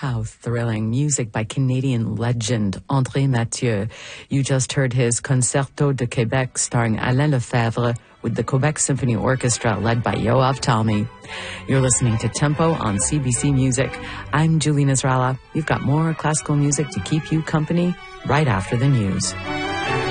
How thrilling. Music by Canadian legend André Mathieu. You just heard his Concerto de Québec starring Alain Lefebvre with the Quebec Symphony Orchestra led by Yoav Talmi. You're listening to Tempo on CBC Music. I'm Julie Nasrallah. You've got more classical music to keep you company right after the news.